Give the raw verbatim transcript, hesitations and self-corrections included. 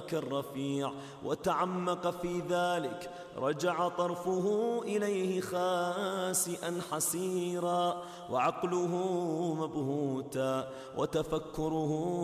ذاك الرفيع وتعمق في ذلك، رجع طرفه إليه خاسئا حسيرا، وعقله مبهوتا، وتفكره